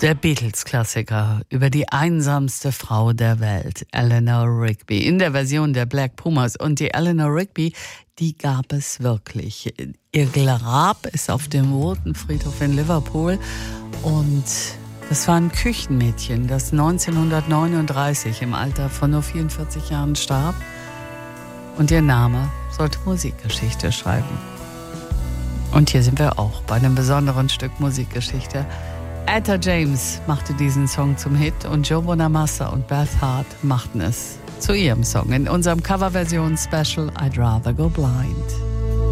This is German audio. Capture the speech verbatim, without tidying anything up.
Der Beatles-Klassiker über die einsamste Frau der Welt, Eleanor Rigby, in der Version der Black Pumas. Und die Eleanor Rigby, die gab es wirklich. Ihr Grab ist auf dem Roten Friedhof in Liverpool. Und das war ein Küchenmädchen, das neunzehnhundertneununddreißig im Alter von nur vierundvierzig Jahren starb. Und ihr Name sollte Musikgeschichte schreiben. Und hier sind wir auch bei einem besonderen Stück Musikgeschichte. Etta James machte diesen Song zum Hit und Joe Bonamassa und Beth Hart machten es zu ihrem Song in unserem Coverversion-Special I'd Rather Go Blind.